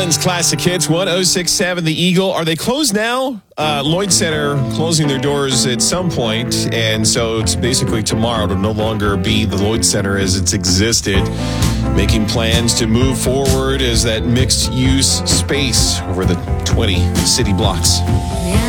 Island's classic hits, 1067 The Eagle. Are they closed now? Lloyd Center closing their doors at some point, and so it's basically tomorrow to no longer be the Lloyd Center as it's existed. Making plans to move forward as that mixed-use space over the 20 city blocks.